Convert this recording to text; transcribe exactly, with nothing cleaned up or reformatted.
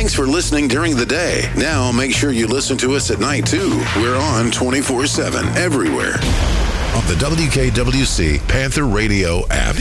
Thanks for listening during the day. Now make sure you listen to us at night, too. We're on twenty-four seven everywhere on the W K W C Panther Radio app.